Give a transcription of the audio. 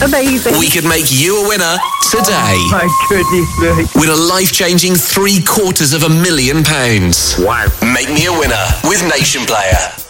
Amazing. We could make you a winner today. Oh, my goodness me. With a life-changing £750,000. Wow. Make me a winner with Nation Player.